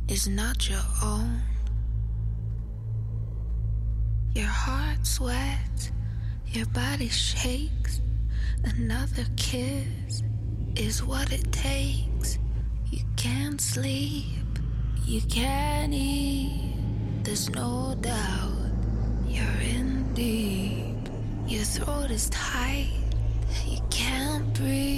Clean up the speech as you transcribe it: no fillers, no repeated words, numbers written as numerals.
is not your own. Your heart sweats, your body shakes. Another kiss is what it takes. You can't sleep, you can't eat. There's no doubt you're in deep. Your throat is tight, you can't breathe.